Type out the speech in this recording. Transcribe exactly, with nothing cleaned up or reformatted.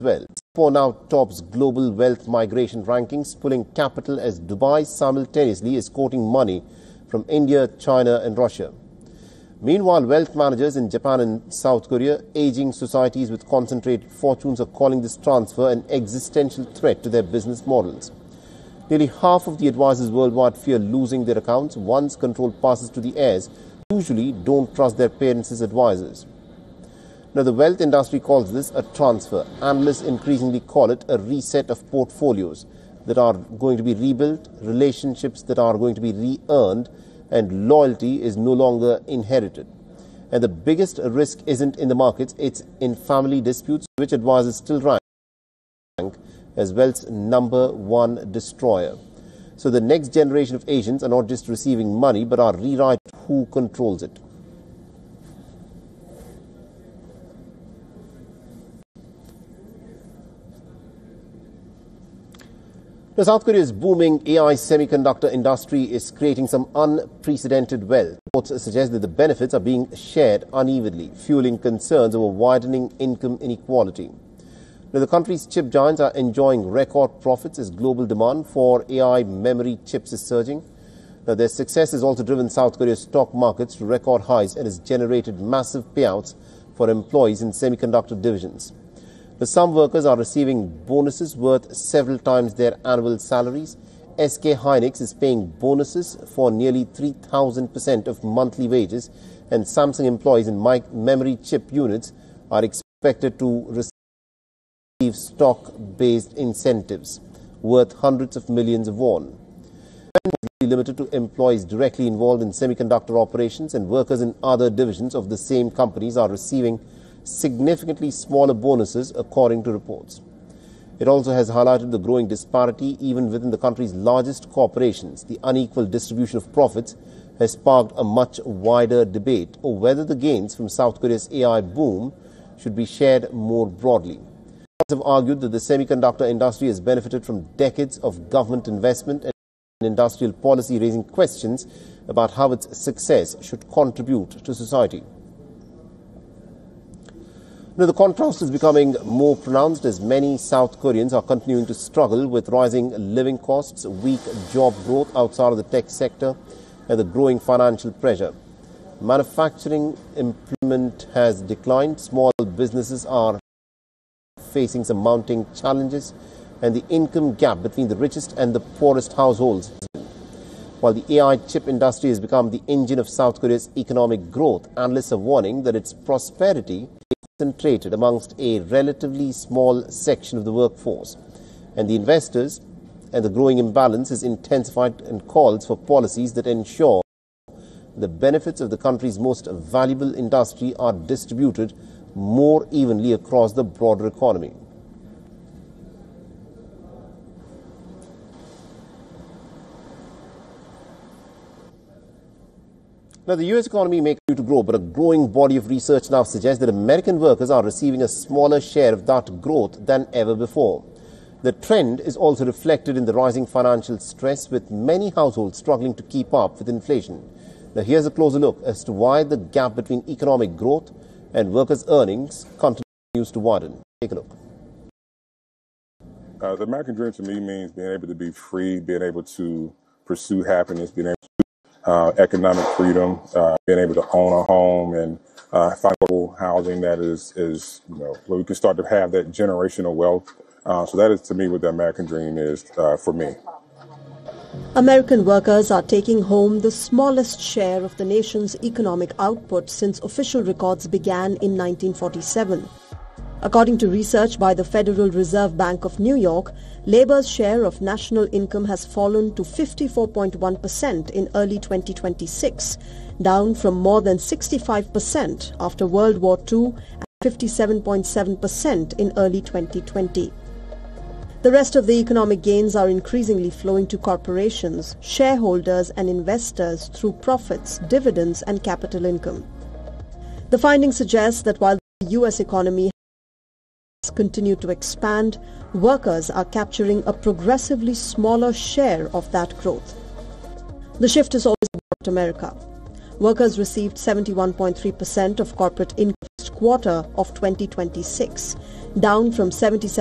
well. Singapore now tops global wealth migration rankings, pulling capital as Dubai simultaneously is courting money from India, China and Russia. Meanwhile, wealth managers in Japan and South Korea, aging societies with concentrated fortunes, are calling this transfer an existential threat to their business models. Nearly half of the advisors worldwide fear losing their accounts once control passes to the heirs, who usually don't trust their parents as advisors. Now, the wealth industry calls this a transfer. Analysts increasingly call it a reset of portfolios that are going to be rebuilt, relationships that are going to be re-earned, and loyalty is no longer inherited. And the biggest risk isn't in the markets, it's in family disputes, which advisors still rank as wealth's number one destroyer. So the next generation of Asians are not just receiving money, but are rewriting who controls it. Now, South Korea's booming A I semiconductor industry is creating some unprecedented wealth. Reports suggest that the benefits are being shared unevenly, fueling concerns over widening income inequality. Now, the country's chip giants are enjoying record profits as global demand for A I memory chips is surging. Now, their success has also driven South Korea's stock markets to record highs and has generated massive payouts for employees in semiconductor divisions. Some workers are receiving bonuses worth several times their annual salaries. S K Hynix is paying bonuses for nearly three thousand percent of monthly wages, and Samsung employees in memory chip units are expected to receive stock-based incentives worth hundreds of millions of won. Limited to employees directly involved in semiconductor operations, and workers in other divisions of the same companies are receiving significantly smaller bonuses, according to reports. It also has highlighted the growing disparity even within the country's largest corporations. The unequal distribution of profits has sparked a much wider debate over whether the gains from South Korea's A I boom should be shared more broadly. Others have argued that the semiconductor industry has benefited from decades of government investment and industrial policy, raising questions about how its success should contribute to society. Now, the contrast is becoming more pronounced as many South Koreans are continuing to struggle with rising living costs, weak job growth outside of the tech sector, and the growing financial pressure. Manufacturing employment has declined, small businesses are facing some mounting challenges, and the income gap between the richest and the poorest households. While the A I chip industry has become the engine of South Korea's economic growth, analysts are warning that its prosperity concentrated amongst a relatively small section of the workforce, and the investors and the growing imbalance has intensified and calls for policies that ensure the benefits of the country's most valuable industry are distributed more evenly across the broader economy. Now, the U S economy may continue to grow, but a growing body of research now suggests that American workers are receiving a smaller share of that growth than ever before. The trend is also reflected in the rising financial stress, with many households struggling to keep up with inflation. Now, here's a closer look as to why the gap between economic growth and workers' earnings continues to widen. Take a look. Uh, the American dream to me means being able to be free, being able to pursue happiness, being able to Uh, economic freedom, uh, being able to own a home and uh, find housing that is, is, you know, where we can start to have that generational wealth. Uh, so that is, to me, what the American dream is uh, for me. American workers are taking home the smallest share of the nation's economic output since official records began in nineteen forty-seven. According to research by the Federal Reserve Bank of New York, labor's share of national income has fallen to fifty-four point one percent in early twenty twenty-six, down from more than sixty-five percent after World War Two and fifty-seven point seven percent in early twenty twenty. The rest of the economic gains are increasingly flowing to corporations, shareholders and investors through profits, dividends and capital income. The findings suggest that while the U S economy continue to expand, workers are capturing a progressively smaller share of that growth. The shift is always about America. Workers received seventy-one point three percent of corporate income first quarter of twenty twenty-six, down from seventy-seven